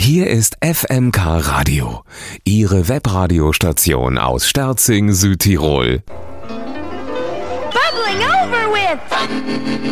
Hier ist FMK Radio, Ihre Webradiostation aus Sterzing, Südtirol. Bubbling over with